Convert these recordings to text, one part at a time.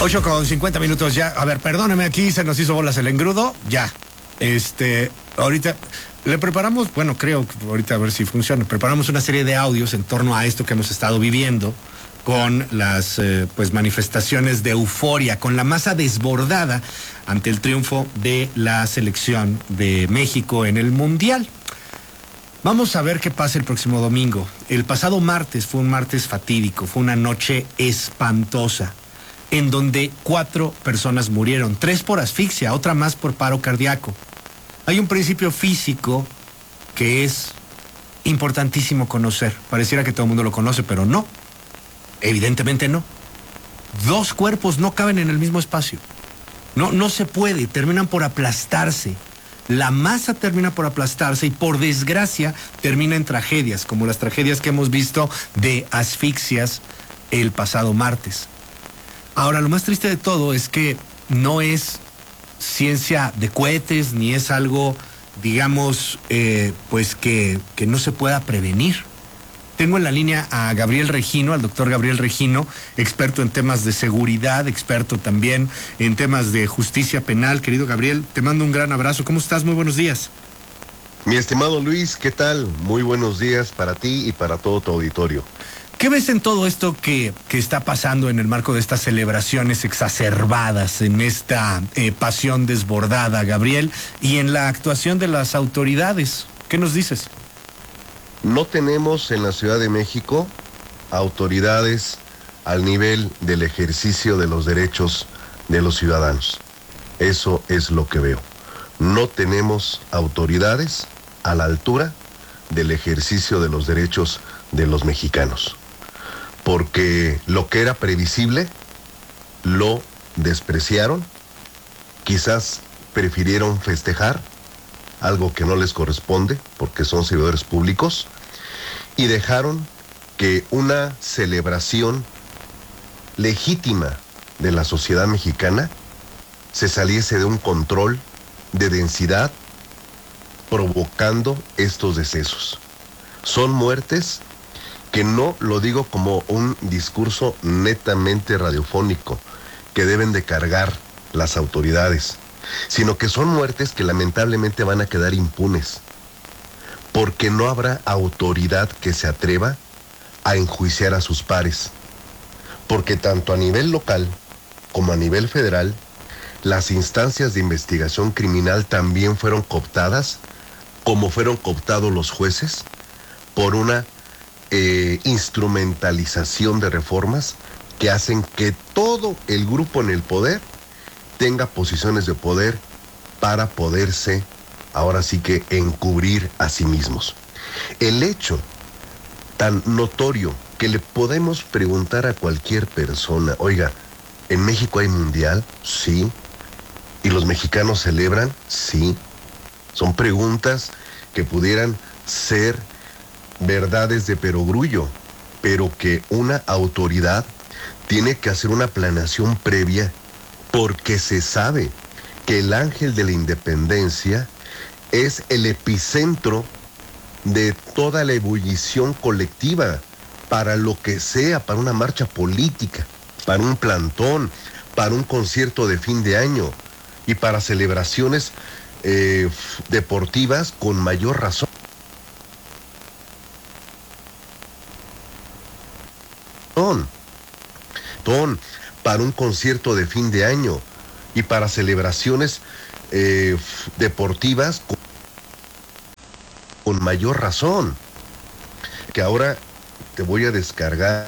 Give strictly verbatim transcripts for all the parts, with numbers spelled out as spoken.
ocho con cincuenta minutos ya. A ver, perdóneme, aquí se nos hizo bolas el engrudo. Ya. Este, ahorita le preparamos, bueno, creo que ahorita a ver si funciona. Preparamos una serie de audios en torno a esto que hemos estado viviendo con las eh, pues manifestaciones de euforia, con la masa desbordada ante el triunfo de la selección de México en el Mundial. Vamos a ver qué pasa el próximo domingo. El pasado martes fue un martes fatídico, fue una noche espantosa, en donde cuatro personas murieron, tres por asfixia, otra más por paro cardíaco. Hay un principio físico que es importantísimo conocer. Pareciera que todo el mundo lo conoce, pero no. Evidentemente no. Dos cuerpos no caben en el mismo espacio. No, no se puede, terminan por aplastarse. La masa termina por aplastarse y por desgracia termina en tragedias, como las tragedias que hemos visto de asfixias el pasado martes. Ahora, lo más triste de todo es que no es ciencia de cohetes, ni es algo, digamos, eh, pues que, que no se pueda prevenir. Tengo en la línea a Gabriel Regino, al doctor Gabriel Regino, experto en temas de seguridad, experto también en temas de justicia penal. Querido Gabriel, te mando un gran abrazo. ¿Cómo estás? Muy buenos días. Mi estimado Luis, ¿qué tal? Muy buenos días para ti y para todo tu auditorio. ¿Qué ves en todo esto que, que está pasando en el marco de estas celebraciones exacerbadas, en esta eh, pasión desbordada, Gabriel, y en la actuación de las autoridades? ¿Qué nos dices? No tenemos en la Ciudad de México autoridades al nivel del ejercicio de los derechos de los ciudadanos. Eso es lo que veo. No tenemos autoridades a la altura del ejercicio de los derechos de los mexicanos. Porque lo que era previsible lo despreciaron, quizás prefirieron festejar algo que no les corresponde porque son servidores públicos, y dejaron que una celebración legítima de la sociedad mexicana se saliese de un control de densidad, provocando estos decesos. Son muertes que no lo digo como un discurso netamente radiofónico que deben de cargar las autoridades, sino que son muertes que lamentablemente van a quedar impunes, porque no habrá autoridad que se atreva a enjuiciar a sus pares, porque tanto a nivel local como a nivel federal, las instancias de investigación criminal también fueron cooptadas, como fueron cooptados los jueces, por una eh, instrumentalización de reformas que hacen que todo el grupo en el poder tenga posiciones de poder para poderse, ahora sí que, encubrir a sí mismos. El hecho tan notorio que le podemos preguntar a cualquier persona, oiga, ¿en México hay mundial? Sí. ¿Y los mexicanos celebran? Sí. Son preguntas que pudieran ser verdades de perogrullo, pero que una autoridad tiene que hacer una planeación previa, porque se sabe que el ángel de la independencia es el epicentro de toda la ebullición colectiva, para lo que sea, para una marcha política, para un plantón, para un concierto de fin de año y para celebraciones eh, deportivas con mayor razón. Para un concierto de fin de año y para celebraciones eh, deportivas con, con mayor razón. Que ahora te voy a descargar.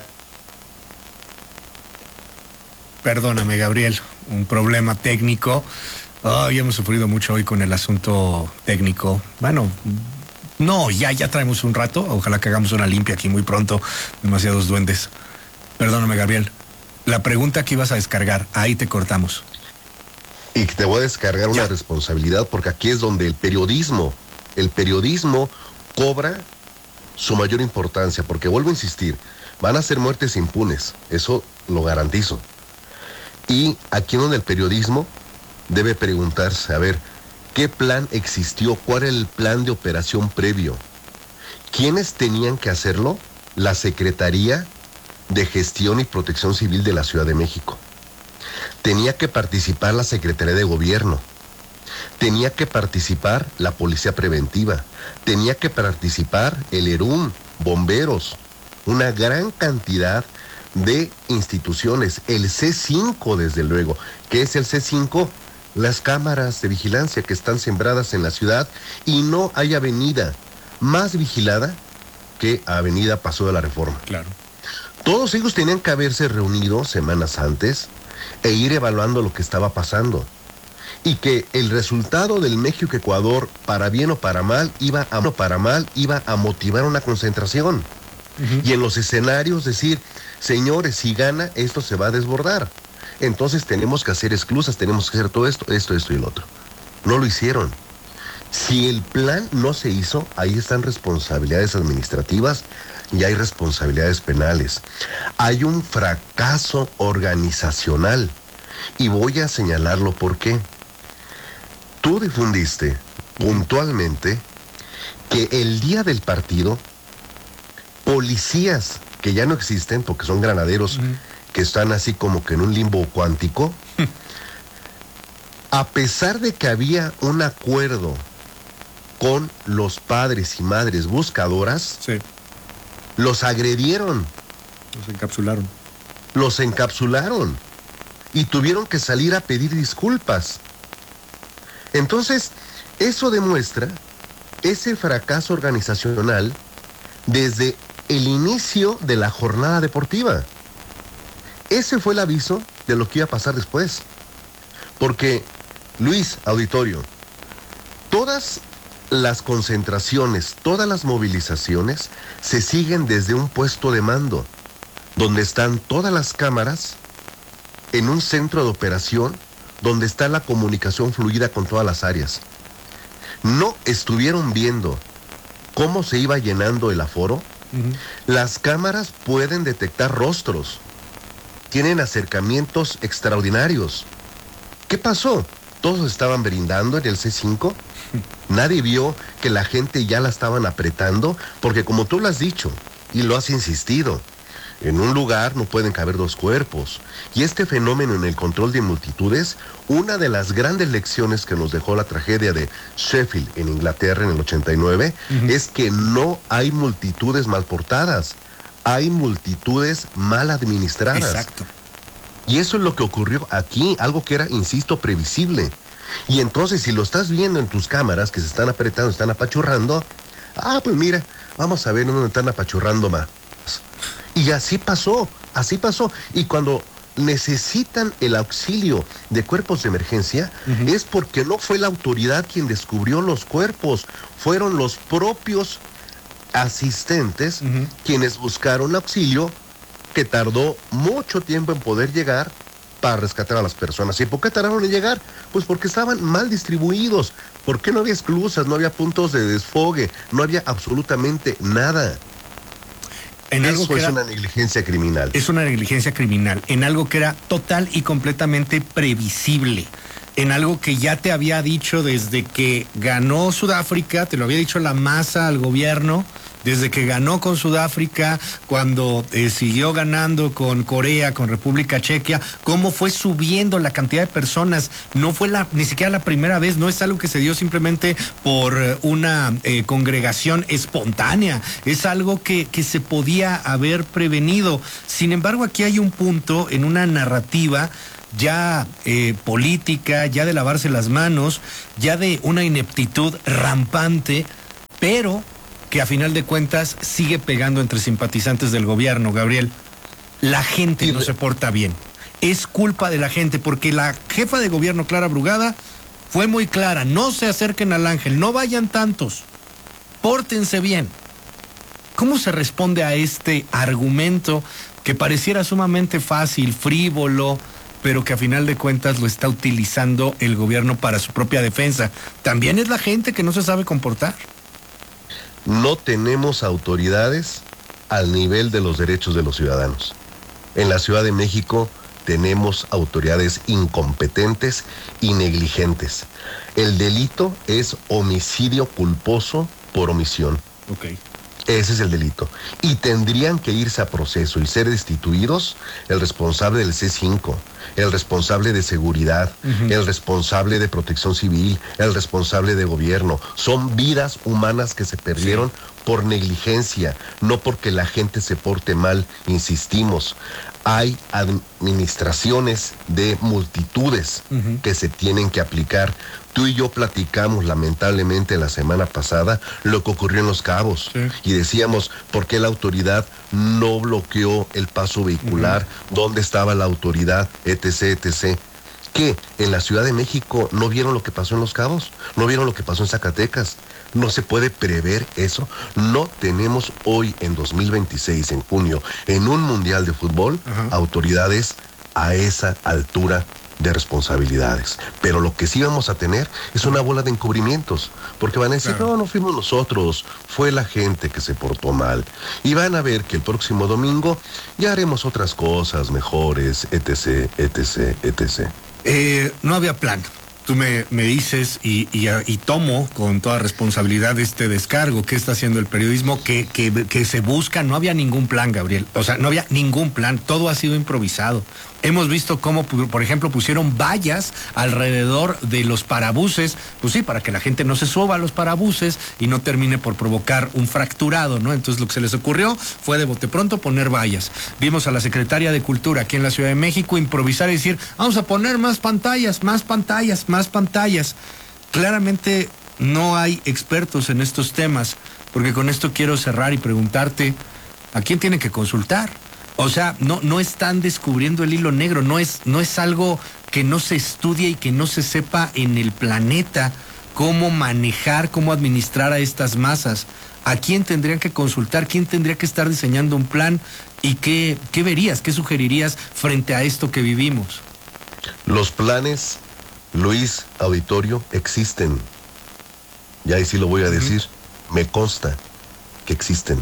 Perdóname, Gabriel, un problema técnico. Oh, ya hemos sufrido mucho hoy con el asunto técnico. Bueno, no, ya, ya traemos un rato. Ojalá que hagamos una limpia aquí muy pronto. Demasiados duendes. Perdóname, Gabriel. La pregunta que ibas a descargar, ahí te cortamos. Y te voy a descargar una responsabilidad, porque aquí es donde el periodismo, el periodismo cobra su mayor importancia, porque vuelvo a insistir, van a ser muertes impunes, eso lo garantizo. Y aquí es donde el periodismo debe preguntarse, a ver, ¿qué plan existió? ¿Cuál era el plan de operación previo? ¿Quiénes tenían que hacerlo? La Secretaría de Gestión y Protección Civil de la Ciudad de México. tenía que participar la Secretaría de Gobierno, tenía que participar la Policía Preventiva, tenía que participar el ERUM, bomberos, una gran cantidad de instituciones, el C cinco desde luego. ¿Qué es el C cinco? Las cámaras de vigilancia que están sembradas en la ciudad, y no hay avenida más vigilada que Avenida Paso de la Reforma. Claro. Todos ellos tenían que haberse reunido semanas antes e ir evaluando lo que estaba pasando. Y que el resultado del México-Ecuador, para bien o para mal, iba a, para mal, iba a motivar una concentración. Uh-huh. Y en los escenarios decir, señores, si gana, esto se va a desbordar. Entonces tenemos que hacer esclusas, tenemos que hacer todo esto, esto, esto y lo otro. No lo hicieron. Si el plan no se hizo, ahí están responsabilidades administrativas y hay responsabilidades penales. Hay un fracaso organizacional. Y voy a señalarlo porque tú difundiste puntualmente que el día del partido, policías que ya no existen porque son granaderos, uh-huh, que están así como que en un limbo cuántico, a pesar de que había un acuerdo con los padres y madres buscadoras, sí, los agredieron. Los encapsularon. Los encapsularon. Y tuvieron que salir a pedir disculpas. Entonces, eso demuestra ese fracaso organizacional desde el inicio de la jornada deportiva. Ese fue el aviso de lo que iba a pasar después. Porque, Luis, auditorio, todas las concentraciones, todas las movilizaciones se siguen desde un puesto de mando, donde están todas las cámaras en un centro de operación, donde está la comunicación fluida con todas las áreas. No estuvieron viendo cómo se iba llenando el aforo. Uh-huh. Las cámaras pueden detectar rostros, tienen acercamientos extraordinarios. ¿Qué pasó? Todos estaban brindando en el C cinco. Nadie vio que la gente ya la estaban apretando, porque como tú lo has dicho y lo has insistido, en un lugar no pueden caber dos cuerpos. Y este fenómeno en el control de multitudes, una de las grandes lecciones que nos dejó la tragedia de Sheffield en Inglaterra en el ochenta y nueve, uh-huh, es que no hay multitudes mal portadas, hay multitudes mal administradas. Exacto. Y eso es lo que ocurrió aquí, algo que era, insisto, previsible. Y entonces, si lo estás viendo en tus cámaras que se están apretando, están apachurrando, ah, pues mira, vamos a ver dónde están apachurrando más. Y así pasó, así pasó. Y cuando necesitan el auxilio de cuerpos de emergencia, uh-huh, es porque no fue la autoridad quien descubrió los cuerpos, fueron los propios asistentes, uh-huh, quienes buscaron auxilio, que tardó mucho tiempo en poder llegar para rescatar a las personas. ¿Y por qué tardaron en llegar? Pues porque estaban mal distribuidos, porque no había esclusas, no había puntos de desfogue, no había absolutamente nada. En algo Eso que es era, una negligencia criminal. Es una negligencia criminal, en algo que era total y completamente previsible, en algo que ya te había dicho desde que ganó Sudáfrica, te lo había dicho la masa al gobierno, desde que ganó con Sudáfrica, cuando eh, siguió ganando con Corea, con República Checa, cómo fue subiendo la cantidad de personas. No fue la, ni siquiera la primera vez, no es algo que se dio simplemente por eh, una eh, congregación espontánea, es algo que, que se podía haber prevenido. Sin embargo, aquí hay un punto en una narrativa ya eh, política, ya de lavarse las manos, ya de una ineptitud rampante, pero que a final de cuentas sigue pegando entre simpatizantes del gobierno, Gabriel. La gente no se porta bien. Es culpa de la gente, porque la jefa de gobierno, Clara Brugada, fue muy clara: no se acerquen al Ángel, no vayan tantos, pórtense bien. ¿Cómo se responde a este argumento que pareciera sumamente fácil, frívolo, pero que a final de cuentas lo está utilizando el gobierno para su propia defensa? También es la gente que no se sabe comportar. No tenemos autoridades al nivel de los derechos de los ciudadanos. En la Ciudad de México tenemos autoridades incompetentes y negligentes. El delito es homicidio culposo por omisión. Okay. Ese es el delito. Y tendrían que irse a proceso y ser destituidos el responsable del C cinco, el responsable de seguridad, uh-huh. el responsable de protección civil, el responsable de gobierno. Son vidas humanas que se perdieron sí. por negligencia, no porque la gente se porte mal, insistimos. Hay administraciones de multitudes uh-huh. que se tienen que aplicar. Tú y yo platicamos lamentablemente la semana pasada lo que ocurrió en Los Cabos sí. y decíamos por qué la autoridad no bloqueó el paso vehicular, uh-huh. dónde estaba la autoridad, etc, etcétera. ¿Qué? ¿En la Ciudad de México no vieron lo que pasó en Los Cabos? ¿No vieron lo que pasó en Zacatecas? ¿No se puede prever eso? No tenemos hoy en dos mil veintiséis, en junio, en un mundial de fútbol, uh-huh. autoridades a esa altura de responsabilidades. Pero lo que sí vamos a tener es una bola de encubrimientos, porque van a decir, claro. no, no fuimos nosotros, fue la gente que se portó mal. Y van a ver que el próximo domingo ya haremos otras cosas mejores, etc, etc, etcétera. Eh, no había plan. Tú me, me dices y, y, y tomo con toda responsabilidad este descargo que está haciendo el periodismo, que, que, que se busca. No había ningún plan, Gabriel. O sea, no había ningún plan. Todo ha sido improvisado. Hemos visto cómo, por ejemplo, pusieron vallas alrededor de los parabuses, pues sí, para que la gente no se suba a los parabuses y no termine por provocar un fracturado, ¿no? Entonces lo que se les ocurrió fue de bote pronto poner vallas. Vimos a la secretaria de Cultura aquí en la Ciudad de México improvisar y decir, vamos a poner más pantallas, más pantallas, más pantallas. Claramente no hay expertos en estos temas, porque con esto quiero cerrar y preguntarte, ¿a quién tienen que consultar? O sea, no, no están descubriendo el hilo negro, no es, no es algo que no se estudie y que no se sepa en el planeta cómo manejar, cómo administrar a estas masas. ¿A quién tendrían que consultar? ¿Quién tendría que estar diseñando un plan? ¿Y qué, qué verías, qué sugerirías frente a esto que vivimos? Los planes, Luis, auditorio, existen. Y ahí sí lo voy a decir. Uh-huh. Me consta que existen.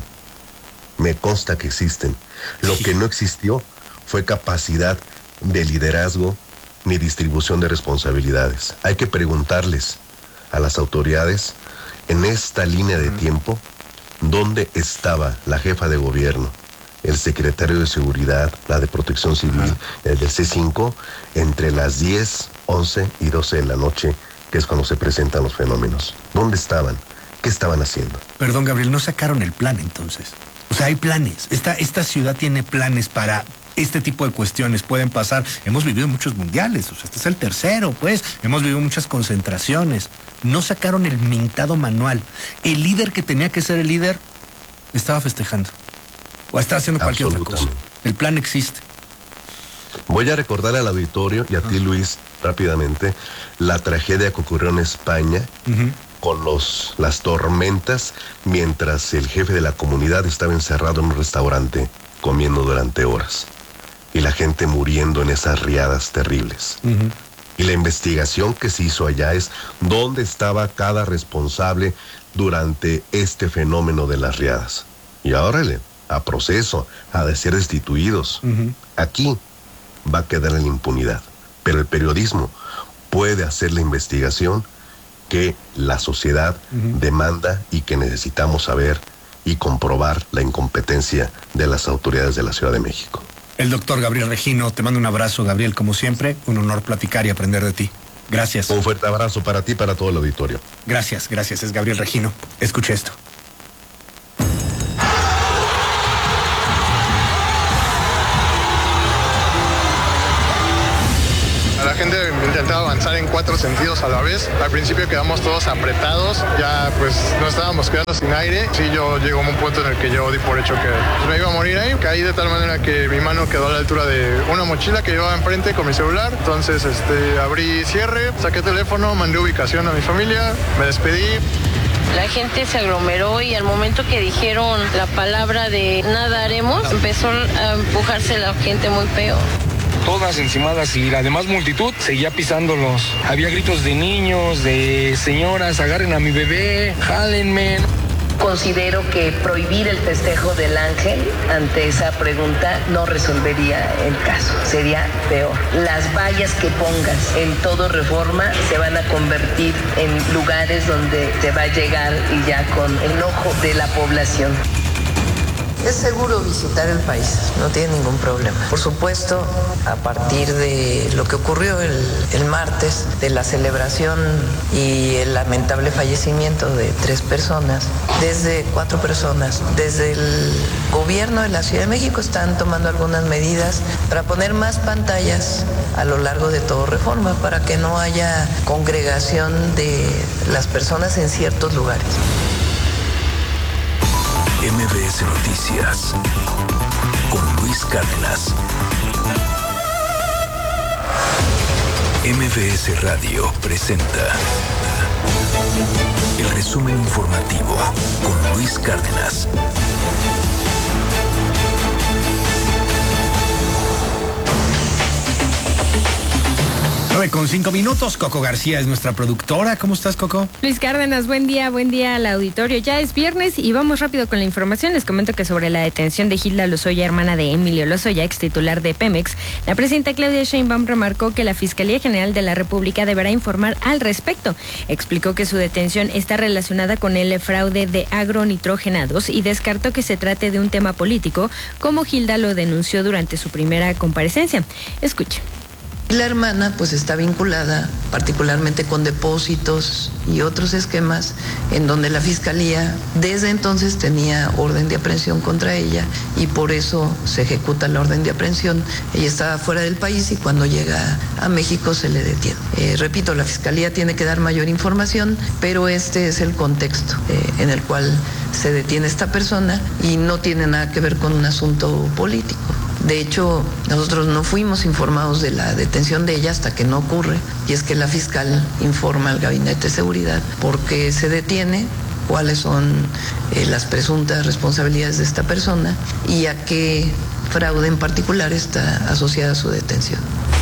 Me consta que existen. Lo que no existió fue capacidad de liderazgo ni distribución de responsabilidades. Hay que preguntarles a las autoridades en esta línea de tiempo dónde estaba la jefa de gobierno, el secretario de seguridad, la de protección civil, el del C cinco, entre las diez, once y doce de la noche, que es cuando se presentan los fenómenos. ¿Dónde estaban? ¿Qué estaban haciendo? Perdón, Gabriel, ¿no sacaron el plan entonces? O sea, hay planes. Esta, esta ciudad tiene planes para este tipo de cuestiones. Pueden pasar. Hemos vivido muchos mundiales. O sea, este es el tercero, pues. Hemos vivido muchas concentraciones. No sacaron el mentado manual. El líder que tenía que ser el líder estaba festejando. O estaba haciendo cualquier otra cosa. El plan existe. Voy a recordar al auditorio y a ti, Luis, rápidamente, la tragedia que ocurrió en España. Uh-huh. Con los, las tormentas, mientras el jefe de la comunidad estaba encerrado en un restaurante comiendo durante horas y la gente muriendo en esas riadas terribles. Uh-huh. Y la investigación que se hizo allá es dónde estaba cada responsable durante este fenómeno de las riadas. Y ahora a proceso, a de ser destituidos. Uh-huh. Aquí va a quedar en la impunidad, pero el periodismo puede hacer la investigación que la sociedad uh-huh. demanda y que necesitamos saber y comprobar la incompetencia de las autoridades de la Ciudad de México. El doctor Gabriel Regino, te mando un abrazo, Gabriel, como siempre, un honor platicar y aprender de ti. Gracias. Un fuerte abrazo para ti y para todo el auditorio. Gracias, gracias, es Gabriel Regino. Escuche esto. La gente intentaba avanzar en cuatro sentidos a la vez. Al principio quedamos todos apretados, ya pues nos estábamos quedando sin aire. Sí, yo llegó a un punto en el que yo di por hecho que pues, me iba a morir ahí. Caí de tal manera que mi mano quedó a la altura de una mochila que llevaba enfrente con mi celular. Entonces este, abrí cierre, saqué teléfono, mandé ubicación a mi familia, me despedí. La gente se aglomeró y al momento que dijeron la palabra de nada haremos, empezó a empujarse la gente muy feo. Todas encimadas y la demás multitud seguía pisándolos. Había gritos de niños, de señoras, agarren a mi bebé, jálenme. Considero que prohibir el festejo del ángel ante esa pregunta no resolvería el caso, sería peor. Las vallas que pongas en todo Reforma se van a convertir en lugares donde se va a llegar y ya con enojo de la población. Es seguro visitar el país, no tiene ningún problema. Por supuesto, a partir de lo que ocurrió el, el martes, de la celebración y el lamentable fallecimiento de tres personas, desde cuatro personas, desde el gobierno de la Ciudad de México están tomando algunas medidas para poner más pantallas a lo largo de todo Reforma, para que no haya congregación de las personas en ciertos lugares. M B S Noticias con Luis Cárdenas. M B S Radio presenta el resumen informativo con Luis Cárdenas. nueve con cinco minutos, Coco García es nuestra productora. ¿Cómo estás, Coco? Luis Cárdenas, buen día, buen día al auditorio. Ya es viernes y vamos rápido con la información. Les comento que sobre la detención de Hilda Lozoya, hermana de Emilio Lozoya, ex titular de Pemex, la presidenta Claudia Sheinbaum remarcó que la Fiscalía General de la República deberá informar al respecto. Explicó que su detención está relacionada con el fraude de agronitrogenados y descartó que se trate de un tema político, como Hilda lo denunció durante su primera comparecencia. Escuche. La hermana pues está vinculada particularmente con depósitos y otros esquemas en donde la Fiscalía desde entonces tenía orden de aprehensión contra ella y por eso se ejecuta la orden de aprehensión. Ella estaba fuera del país y cuando llega a México se le detiene. Eh, repito, la Fiscalía tiene que dar mayor información, pero este es el contexto eh, en el cual se detiene esta persona y no tiene nada que ver con un asunto político. De hecho, nosotros no fuimos informados de la detención de ella hasta que no ocurre, y es que la fiscal informa al Gabinete de Seguridad por qué se detiene, cuáles son eh, las presuntas responsabilidades de esta persona y a qué fraude en particular está asociada su detención.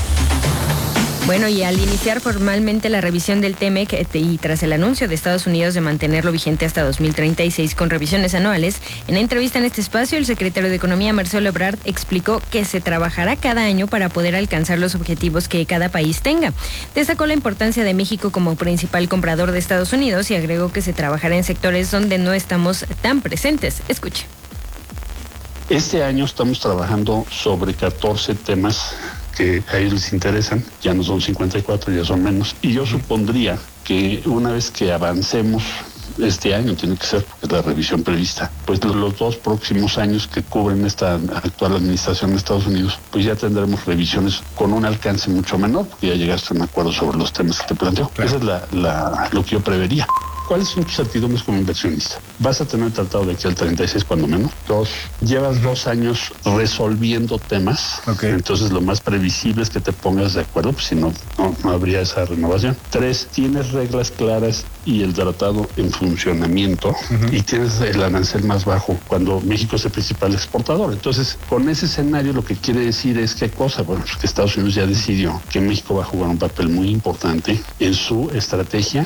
Bueno, y al iniciar formalmente la revisión del T M E C y tras el anuncio de Estados Unidos de mantenerlo vigente hasta dos mil treinta y seis con revisiones anuales, en entrevista en este espacio, el secretario de Economía, Marcelo Ebrard, explicó que se trabajará cada año para poder alcanzar los objetivos que cada país tenga. Destacó la importancia de México como principal comprador de Estados Unidos y agregó que se trabajará en sectores donde no estamos tan presentes. Escuche. Este año estamos trabajando sobre catorce temas que a ellos les interesan, ya no son cincuenta y cuatro, ya son menos, y yo supondría que una vez que avancemos este año, tiene que ser la revisión prevista, pues los dos próximos años que cubren esta actual administración de Estados Unidos, pues ya tendremos revisiones con un alcance mucho menor, porque ya llegaste a un acuerdo sobre los temas que te planteo. Claro. Esa es la, la, lo que yo prevería. ¿Cuáles son tus certidumbres como inversionista? Vas a tener tratado de aquí al treinta y seis cuando menos. Dos, llevas dos años resolviendo temas. Okay. Entonces lo más previsible es que te pongas de acuerdo, pues si no, no, no habría esa renovación. Tres, tienes reglas claras y el tratado en funcionamiento. Uh-huh. Y tienes el arancel más bajo cuando México es el principal exportador. Entonces, con ese escenario lo que quiere decir es qué cosa, bueno, pues que Estados Unidos ya decidió que México va a jugar un papel muy importante en su estrategia.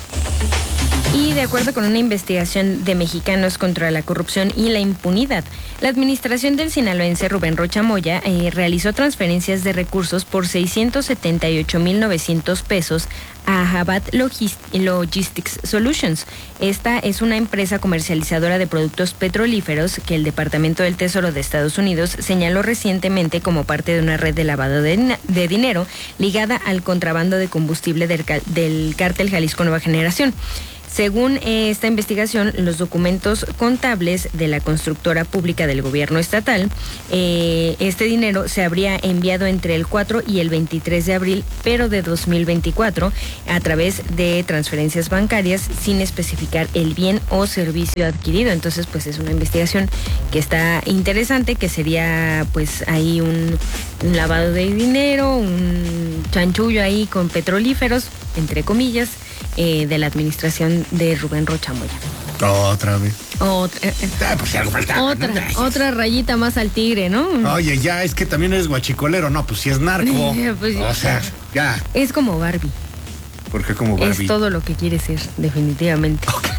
Y de acuerdo con una investigación de Mexicanos contra la Corrupción y la Impunidad, la administración del sinaloense Rubén Rocha Moya eh, realizó transferencias de recursos por seiscientos setenta y ocho mil novecientos pesos a Jabat Logist- Logistics Solutions. Esta es una empresa comercializadora de productos petrolíferos que el Departamento del Tesoro de Estados Unidos señaló recientemente como parte de una red de lavado de, de dinero ligada al contrabando de combustible del, del cártel Jalisco Nueva Generación. Según esta investigación, los documentos contables de la constructora pública del gobierno estatal, eh, este dinero se habría enviado entre el cuatro y el veintitrés de abril, pero de dos mil veinticuatro, a través de transferencias bancarias sin especificar el bien o servicio adquirido. Entonces, pues es una investigación que está interesante, que sería pues ahí un, un lavado de dinero, un chanchullo ahí con petrolíferos, entre comillas, Eh, de la administración de Rubén Rocha Moya. Otra vez. Otra, eh, ah, pues si algo faltaba, otra, ¿no? otra rayita más al tigre, ¿no? Oye, ya, es que también eres guachicolero, no, pues si es narco. Pues, o sea, ya. Es como Barbie. ¿Por qué como Barbie? Es todo lo que quiere ser, definitivamente. Okay.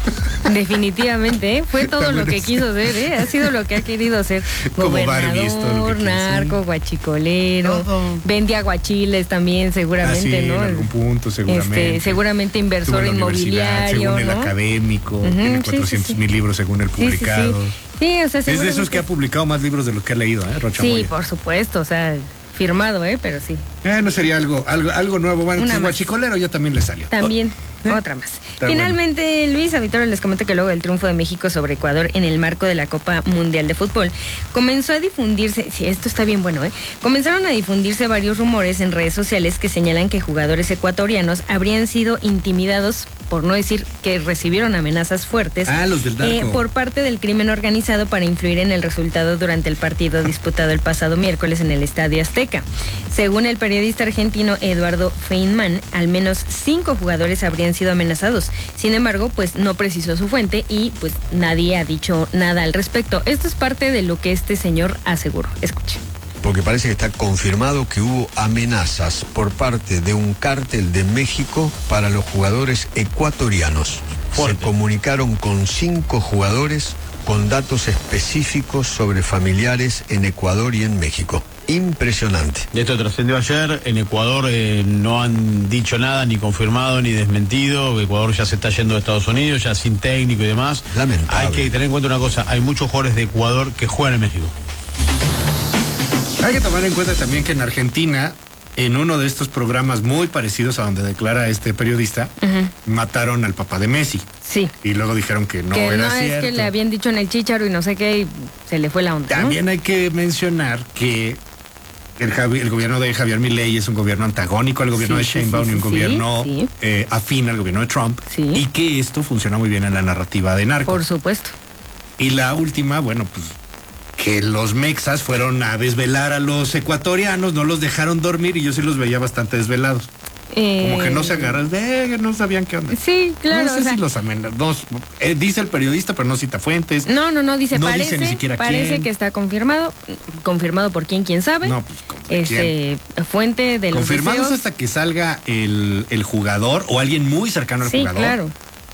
Definitivamente, ¿eh? Fue todo También lo que es- quiso ser, ¿eh? Ha sido lo que ha querido ser. Como Barbie, es todo lo que Gobernador, quiere, narco, sí. guachicolero, Todo. vendía aguachiles también, seguramente, Ah, sí, ¿no? en algún punto, seguramente. Este, seguramente inversor Estuvo en la universidad, inmobiliario, según el ¿no? académico, Ujú, tiene sí, cuatrocientos sí, mil sí. libros según el Sí, sí, sí. publicado. Sí, o sea, Es de esos seguramente- que ha publicado más libros de los que ha leído, ¿eh, Rocha Sí, Moya? por supuesto, o sea, firmado, ¿eh? Pero sí. Eh, no sería algo, algo, algo nuevo. Bueno, Una entonces más. guachicolero ya también le salió. También, ¿Eh? otra más. Está Finalmente, Luis Auditorio, les comento que luego del triunfo de México sobre Ecuador en el marco de la Copa Mundial de Fútbol, comenzó a difundirse, sí, esto está bien bueno, ¿eh? Comenzaron a difundirse varios rumores en redes sociales que señalan que jugadores ecuatorianos habrían sido intimidados, por no decir que recibieron amenazas fuertes, Ah, los del narco. eh, por parte del crimen organizado para influir en el resultado durante el partido disputado el pasado miércoles en el Estadio Azteca. Según el periodista argentino Eduardo Feynman, al menos cinco jugadores habrían sido amenazados. Sin embargo, pues no precisó su fuente y pues nadie ha dicho nada al respecto. Esto es parte de lo que este señor aseguró. Escuche. Porque parece que está confirmado que hubo amenazas por parte de un cártel de México para los jugadores ecuatorianos. Se comunicaron con cinco jugadores con datos específicos sobre familiares en Ecuador y en México. Impresionante. Esto trascendió ayer, en Ecuador eh, no han dicho nada, ni confirmado, ni desmentido. Ecuador ya se está yendo de Estados Unidos, ya sin técnico y demás. Lamentable. Hay que tener en cuenta una cosa, hay muchos jugadores de Ecuador que juegan en México. Hay que tomar en cuenta también que en Argentina, en uno de estos programas muy parecidos a donde declara este periodista, Ujú. mataron al papá de Messi. Sí. Y luego dijeron que no que era no cierto. es que le habían dicho en el chícharo y no sé qué y se le fue la onda, ¿no? También hay que mencionar que el, Javi- el gobierno de Javier Milei es un gobierno antagónico al gobierno Sí, de sí, Sheinbaum sí, y un sí, gobierno sí. eh, afín al gobierno de Trump. Sí. Y que esto funciona muy bien en la narrativa de narco. Por supuesto. Y la última, bueno, pues que los mexas fueron a desvelar a los ecuatorianos, no los dejaron dormir y yo sí los veía bastante desvelados. Como que no se agarran, de, no sabían qué onda. Sí, claro. No sé o sea, si los amenazan. Dos, eh, dice el periodista, pero no cita fuentes. No, no, no, dice, No parece, dice ni siquiera parece quién. que está confirmado, confirmado por quién, quién sabe. No, pues, ¿cómo este, fuente de los Confirmados deseos. hasta que salga el, el jugador o alguien muy cercano al Sí, jugador. claro.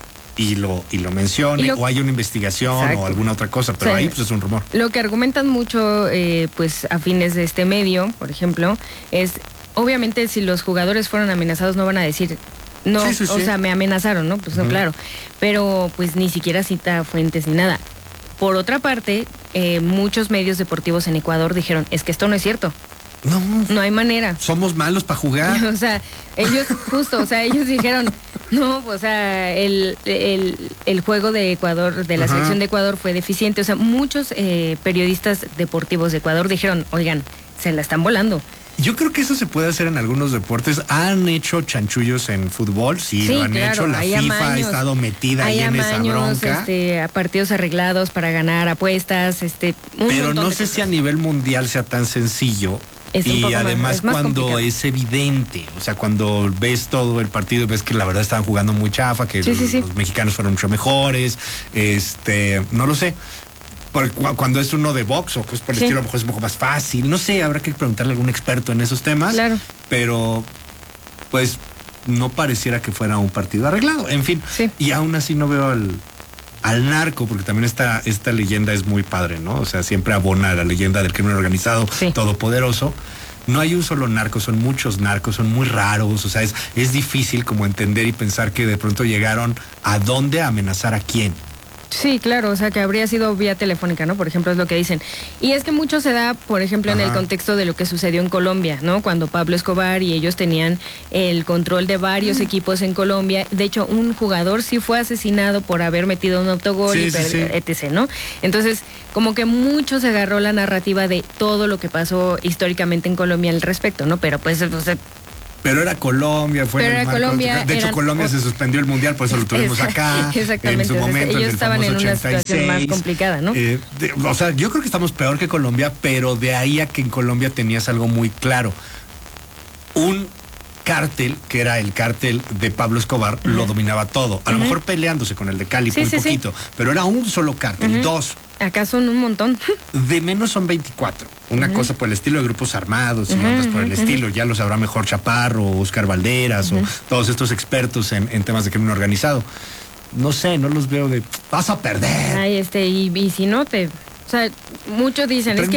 Y lo, y lo mencione, Y lo- o hay una investigación Exacto. o alguna otra cosa, pero Sí. ahí pues es un rumor. Lo que argumentan mucho, eh, pues, a fines de este medio, por ejemplo, es, obviamente, si los jugadores fueron amenazados, no van a decir, no, Sí, sí, o sí. sea, me amenazaron, ¿no? Pues no, Ujú. claro. Pero, pues, ni siquiera cita fuentes ni nada. Por otra parte, eh, muchos medios deportivos en Ecuador dijeron, es que esto no es cierto. No, No hay manera. somos malos para jugar. O sea, ellos, justo, o sea, ellos dijeron, no, o sea, el, el, el juego de Ecuador, de la Ajá. selección de Ecuador fue deficiente. O sea, muchos eh, periodistas deportivos de Ecuador dijeron, oigan, se la están volando. Yo creo que eso se puede hacer en algunos deportes. Han hecho chanchullos en fútbol, sí, Sí, lo han claro, hecho. La hay FIFA ha amaños, estado metida ahí Hay en esa amaños, bronca. este, a partidos arreglados para ganar apuestas, este, un Pero montón no de sé cosas. si a nivel mundial sea tan sencillo. Es un y poco más- además es más cuando complicado. es evidente, o sea, cuando ves todo el partido, ves que la verdad estaban jugando muy chafa, que Sí, los, sí, sí. los mexicanos fueron mucho mejores, este, no lo sé. Por- cu- cuando es uno de box o cosas por el Sí. estilo, a lo mejor es un poco más fácil. No sé, habrá que preguntarle a algún experto en esos temas. Claro. Pero, pues, no pareciera que fuera un partido arreglado. En fin, Sí. y aún así no veo al, al narco, porque también esta, esta leyenda es muy padre, ¿no? O sea, siempre abona a la leyenda del crimen organizado Sí. todopoderoso. No hay un solo narco, son muchos narcos, son muy raros, o sea, es, es difícil como entender y pensar que de pronto llegaron a dónde a amenazar a quién. Sí, claro, o sea que habría sido vía telefónica, ¿no? Por ejemplo, es lo que dicen. Y es que mucho se da, por ejemplo, en el Ajá. contexto de lo que sucedió en Colombia, ¿no? Cuando Pablo Escobar y ellos tenían el control de varios Mm. equipos en Colombia. De hecho, un jugador sí fue asesinado por haber metido un autogol, Sí, y sí, per- sí. etcétera, ¿no? Entonces, como que mucho se agarró la narrativa de todo lo que pasó históricamente en Colombia al respecto, ¿no? Pero pues, o sea, Pero era Colombia, fue Pero en el era marco- Colombia, De hecho, eran- Colombia se suspendió el mundial, por eso lo tuvimos Esa- acá. exactamente, En su o sea, momento, ellos en el estaban en famoso una situación más complicada, ¿no? Eh, de- o sea, yo creo que estamos peor que Colombia, pero de ahí a que en Colombia tenías algo muy claro. Un cártel, que era el cártel de Pablo Escobar, lo dominaba todo. A lo mejor peleándose con el de Cali Sí, muy sí, sí. poquito, pero era un solo cártel, Ujú. dos. Acá son un montón. De menos son veinticuatro. Una Ujú. cosa por el estilo de grupos armados y Ujú, otras por el ujú, estilo. Ya lo sabrá mejor Chaparro, Oscar Valderas Ujú. o todos estos expertos en, en temas de crimen organizado. no sé, no los veo de, vas a perder. Ay, este, y, y si no te... O sea, muchos dicen, es que